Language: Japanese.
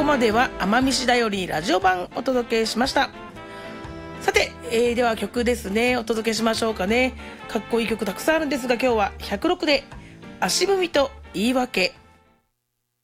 までは奄美市だよりラジオ版お届けしました。さて、では曲ですね、お届けしましょうかね。かっこいい曲たくさんあるんですが、今日は106で足踏みと言い訳。